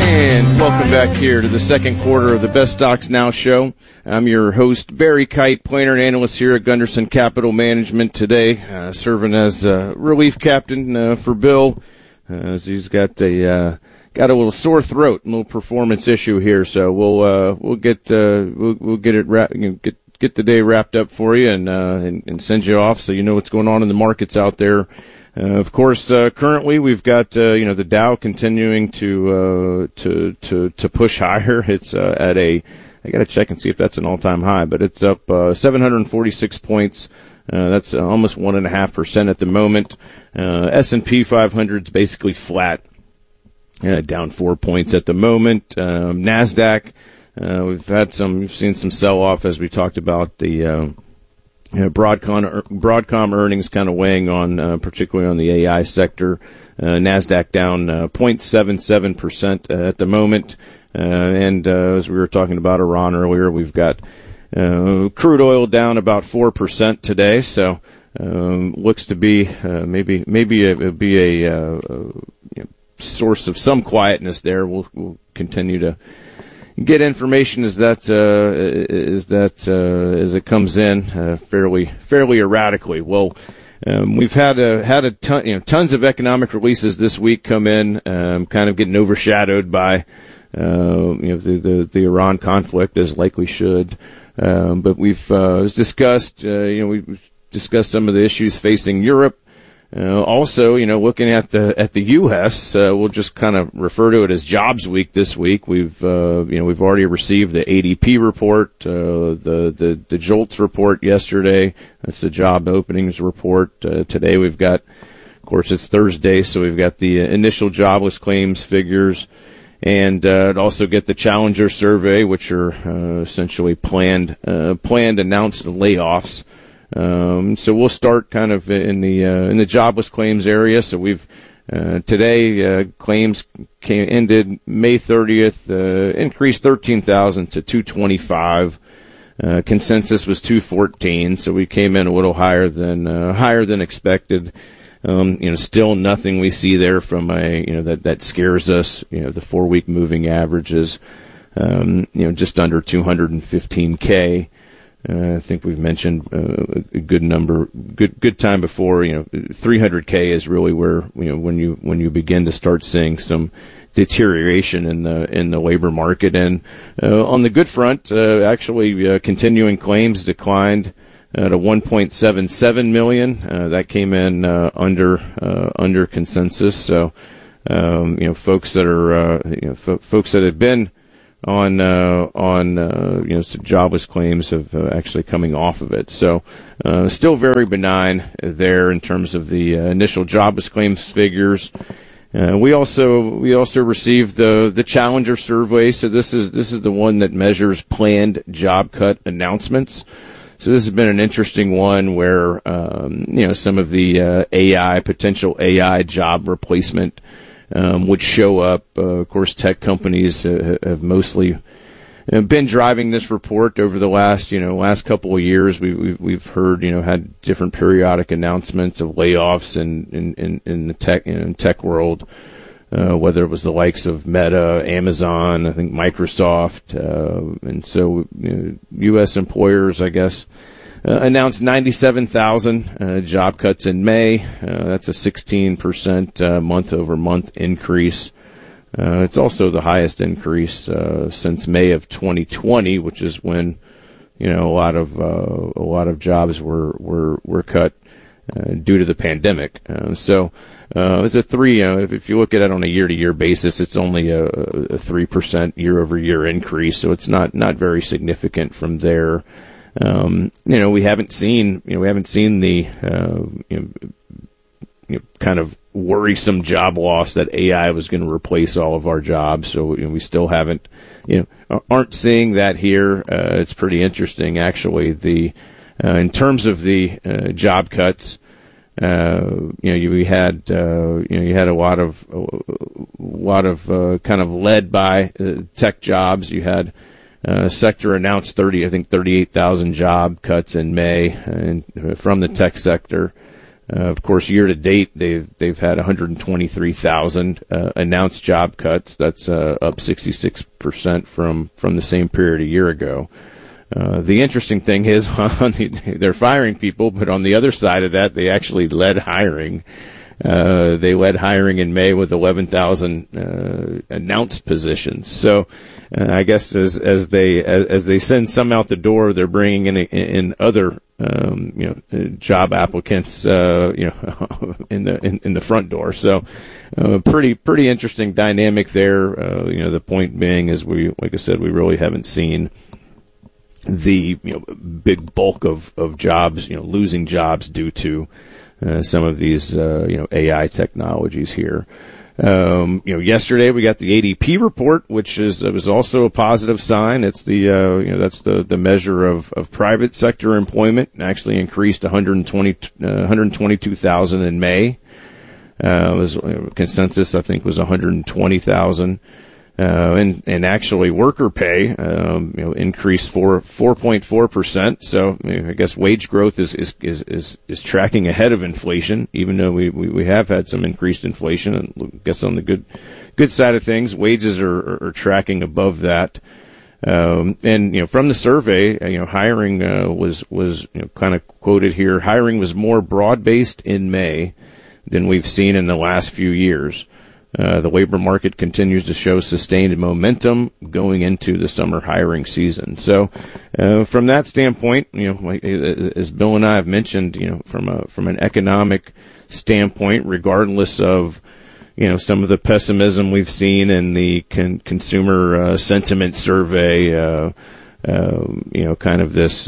And welcome back here to the second quarter of the Best Stocks Now show. I'm your host, Barry Kite, planner and analyst here at Gunderson Capital Management today, serving as relief captain for Bill, as he's got a little sore throat, a little performance issue here. So we'll get it get the day wrapped up for you and send you off so you know what's going on in the markets out there. Of course, currently we've got the Dow continuing to push higher. It's I got to check and see if that's an all-time high, but it's up 746 points. That's almost 1.5% at the moment. S&P 500 is basically flat, down 4 points at the moment. Nasdaq, we've seen some sell-off as we talked about the Broadcom earnings kind of weighing on, particularly on the AI sector. Nasdaq down 0.77% at the moment. And as we were talking about Iran earlier, we've got crude oil down about 4% today. So looks to be maybe it'll be a source of some quietness there. We'll continue to get information as it comes in fairly erratically. Well, we've had a ton, tons of economic releases this week come in, kind of getting overshadowed by the Iran conflict, as likely should. But we've discussed we've discussed some of the issues facing Europe. Also, looking at the U.S., we'll just kind of refer to it as Jobs Week this week. We've already received the ADP report, the JOLTS report yesterday. That's the job openings report. Today we've got, of course, it's Thursday, so we've got the initial jobless claims figures, and also get the Challenger survey, which are essentially planned announced layoffs. So we'll start kind of in the jobless claims area. So we've today claims ended May 30th, increased 13,000 to 225. Consensus was 214, so we came in a little higher than expected. Still nothing we see there from that scares us. The 4-week moving averages, just under 215K. I think we've mentioned a good number, good time before. 300K is really where when you begin to start seeing some deterioration in the labor market. And on the good front, actually continuing claims declined to 1.77 million. That came in under consensus. So folks that are folks that had been on some jobless claims have actually coming off of it. So still very benign there in terms of the initial jobless claims figures. We also received the Challenger survey. So this is the one that measures planned job cut announcements. So this has been an interesting one where some of the potential AI job replacement would show up. Of course, tech companies have mostly been driving this report over the last couple of years. We've heard, had different periodic announcements of layoffs in the tech world, whether it was the likes of Meta, Amazon, I think Microsoft, and so U.S. employers, I guess, announced 97,000 job cuts in May. That's a 16% month-over-month increase. It's also the highest increase since May of 2020, which is when a lot of jobs were cut due to the pandemic. So it's a three. If you look at it on a year-to-year basis, it's only a 3% year-over-year increase. So it's not very significant from there. We haven't seen the kind of worrisome job loss that AI was going to replace all of our jobs. So we still aren't seeing that here. It's pretty interesting, actually. In terms of the job cuts, you had a lot of kind of led by tech jobs. You had sector announced 38,000 job cuts in May from the tech sector. Of course, year to date, they've had 123,000 announced job cuts. That's up 66% from the same period a year ago. The interesting thing is they're firing people, but on the other side of that, they actually led hiring. They led hiring in May with 11,000 announced positions. So I guess as they send some out the door, they're bringing in other job applicants in the front door. So pretty interesting dynamic there. The point being is like I said, we really haven't seen the big bulk of jobs, losing jobs due to some of these AI technologies here. Yesterday we got the ADP report, which was also a positive sign. It's that's the measure of private sector employment. It actually increased 122,000 in May. Consensus I think was 120,000. And actually worker pay, increased 4.4%. So I guess wage growth is tracking ahead of inflation, even though we have had some increased inflation. And I guess on the good side of things, wages are tracking above that. And from the survey, hiring was kind of quoted here. Hiring was more broad-based in May than we've seen in the last few years. The labor market continues to show sustained momentum going into the summer hiring season. So, from that standpoint, as Bill and I have mentioned, from an economic standpoint, regardless of, some of the pessimism we've seen in the consumer sentiment survey, kind of this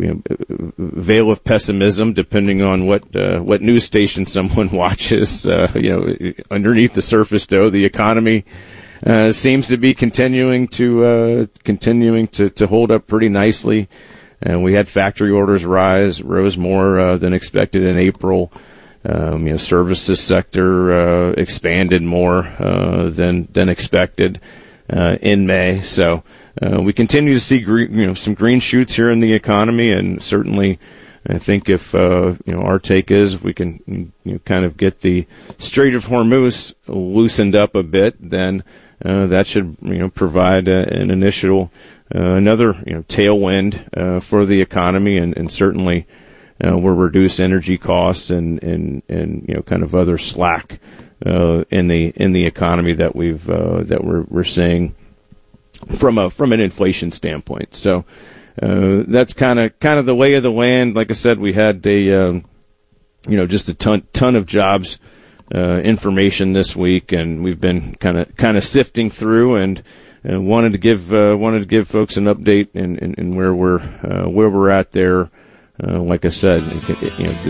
veil of pessimism, depending on what news station someone watches. Underneath the surface, though, the economy seems to be continuing to hold up pretty nicely. And we had factory orders rose more than expected in April. Services sector expanded more than expected in May. So. We continue to see some green shoots here in the economy, and certainly I think if our take is if we can kind of get the Strait of Hormuz loosened up a bit, then that should provide an initial another tailwind for the economy, and certainly will reduce energy costs and kind of other slack in the economy that we're seeing from an inflation standpoint. So that's kind of the lay of the land. Like I said, we had just a ton of jobs information this week, and we've been kind of sifting through and wanted to give folks an update in where we're at there. Like I said,